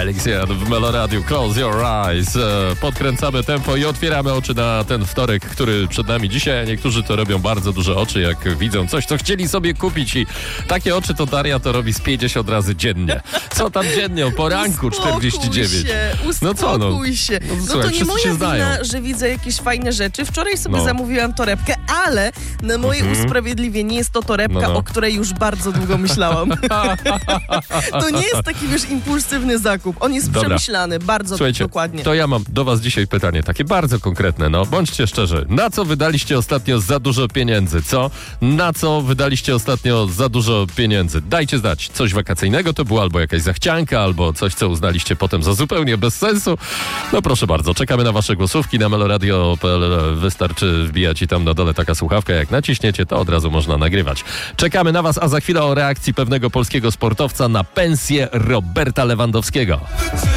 Elixier w Meloradiu. Close your eyes. Podkręcamy tempo i otwieramy oczy na ten wtorek, który przed nami dzisiaj. Niektórzy to robią bardzo duże oczy, jak widzą coś, co chcieli sobie kupić i takie oczy to Daria to robi z 50 razy dziennie. Co tam dziennie? O poranku 49. Uspokój się. No to nie moja wina, że widzę jakieś fajne rzeczy. Wczoraj sobie zamówiłam torebkę, ale na moje usprawiedliwienie jest to torebka, o której już bardzo długo myślałam. To nie jest taki, impulsywny zakup. On jest przemyślany, bardzo dokładnie. To ja mam do was dzisiaj pytanie, takie bardzo konkretne, bądźcie szczerzy. Na co wydaliście ostatnio za dużo pieniędzy, co? Na co wydaliście ostatnio za dużo pieniędzy? Dajcie znać. Coś wakacyjnego to było, albo jakaś zachcianka, albo coś, co uznaliście potem za zupełnie bez sensu. No proszę bardzo, czekamy na wasze głosówki na meloradio.pl. Wystarczy wbijać i tam na dole taka słuchawka. Jak naciśniecie, to od razu można nagrywać. Czekamy na was, a za chwilę o reakcji pewnego polskiego sportowca na pensję Roberta Lewandowskiego.